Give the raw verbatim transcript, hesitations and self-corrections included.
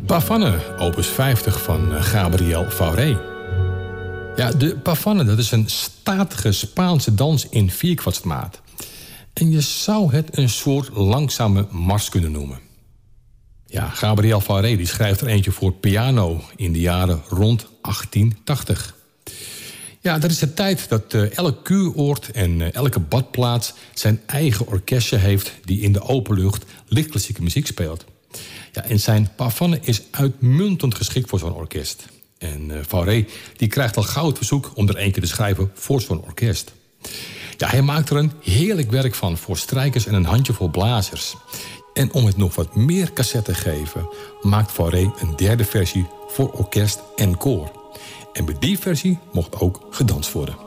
Pavane, opus vijftig van Gabriel Fauré. Ja, de pavane, dat is een statige Spaanse dans in vierkwartsmaat. En je zou het een soort langzame mars kunnen noemen. Ja, Gabriel Fauré die schrijft er eentje voor piano in de jaren rond achttien tachtig. Ja, dat is de tijd dat uh, elk kuuroord en uh, elke badplaats zijn eigen orkestje heeft die in de openlucht lichtklassieke muziek speelt. Ja, en zijn pavane is uitmuntend geschikt voor zo'n orkest. En uh, Fauré die krijgt al gauw het verzoek om er eentje te schrijven voor zo'n orkest. Ja, hij maakt er een heerlijk werk van voor strijkers en een handjevol blazers. En om het nog wat meer cassette te geven, maakt Fauré een derde versie voor orkest en koor. En bij die versie mocht ook gedanst worden.